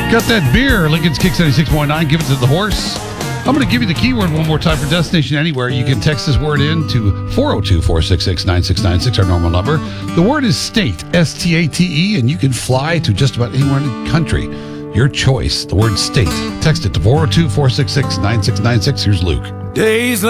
Got that beer, Lincoln's Kick 76.9. Give it to the horse. I'm going to give you the keyword one more time for Destination Anywhere. You can text this word in to 402-466-9696, our normal number. The word is state, S-T-A-T-E, and you can fly to just about anywhere in the country. Your choice, the word state. Text it to 402-466-9696. Here's Luke. Days